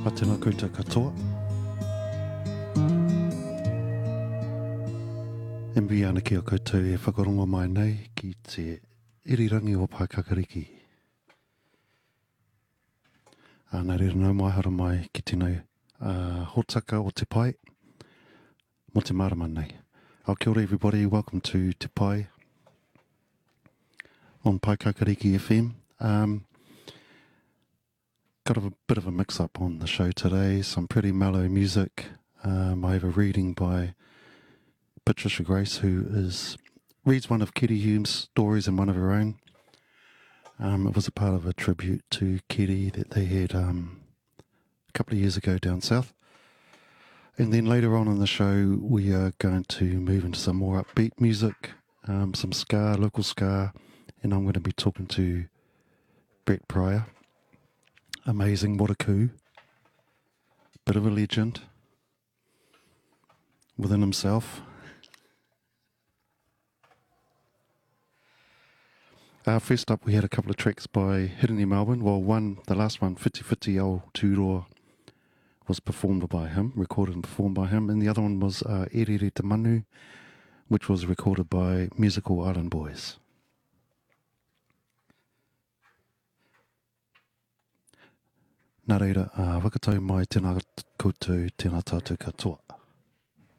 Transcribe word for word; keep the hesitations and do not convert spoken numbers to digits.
A tēnā koutou katoa. E mbi ana ki o koutou e whakarongo mai nei ki te irirangi o Paekakariki. Nā reira nau mai hara mai ki tēnei uh, hotaka o Te Pai, mo te marama nei. Au kia ora everybody, welcome to Te Pai on Paekakariki F M. Um, got a bit of a mix-up on the show today, some pretty mellow music. Um, I have a reading by Patricia Grace, who is reads one of Kitty Hume's stories and one of her own. Um, it was a part of a tribute to Kitty that they had um, a couple of years ago down south. And then later on in the show, we are going to move into some more upbeat music, um, some ska, local ska, and I'm going to be talking to Brett Pryor. Amazing, what a coup. Bit of a legend within himself. Uh, first up, we had a couple of tracks by Hirini Melbourne. Well, one, the last one, Whiti Whiti Au Tūroa, was performed by him, recorded and performed by him. And the other one was uh, Erere Te Manu, which was recorded by Musical Island Boys. Nā reira, uh, wakatau mai tēnā koutou, tēnā tātou katoa.